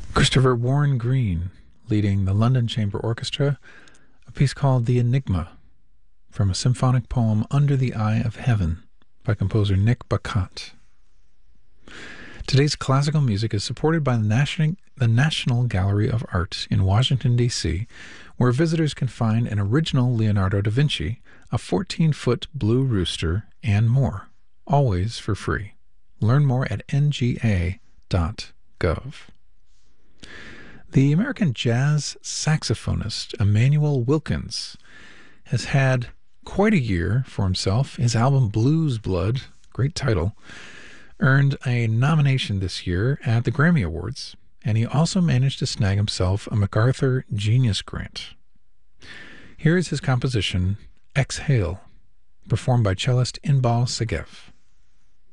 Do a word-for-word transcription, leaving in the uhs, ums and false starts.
Christopher Warren Green leading the London Chamber Orchestra, a piece called The Enigma from a symphonic poem Under the Eye of Heaven by composer Nick Bacot. Today's classical music is supported by the National, the National Gallery of Art in Washington, D C, where visitors can find an original Leonardo da Vinci, a fourteen-foot blue rooster, and more, always for free. Learn more at N G A dot gov. The American jazz saxophonist Emmanuel Wilkins has had quite a year for himself. His album Blues Blood, great title, earned a nomination this year at the Grammy Awards, and he also managed to snag himself a MacArthur Genius Grant. Here is his composition, Exhale, performed by cellist Inbal Segev.